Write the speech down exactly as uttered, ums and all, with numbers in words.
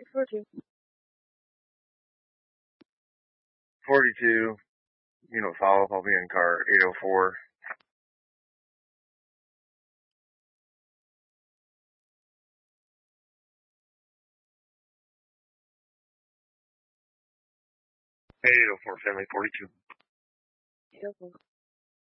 forty-two. forty-two, unit follow up, I'll be in car eight oh four. eight oh four, family forty-two. eight oh four.